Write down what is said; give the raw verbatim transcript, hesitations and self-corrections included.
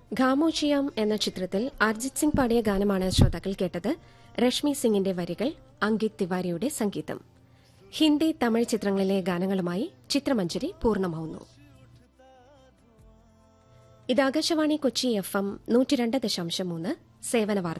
ഖാമോഷിയാം എന്ന ചിത്രത്തിൽ അർജിത് സിംഗ് പാടിയ ഗാനമാണ് ശ്രോതാക്കൾ കേട്ടത്. രശ്മി സിംഗിന്റെ വരികൾ, അങ്കിത് തിവാരിയുടെ സംഗീതം. ഹിന്ദി, തമിഴ് ചിത്രങ്ങളിലെ ഗാനങ്ങളുമായി ചിത്രമഞ്ജരി പൂർണ്ണമാവുന്നു. ഇത് ആകാശവാണി കൊച്ചി എഫ് എം നൂറ്റി രണ്ട് ദശാംശം മൂന്ന് സേവന വാർത്ത.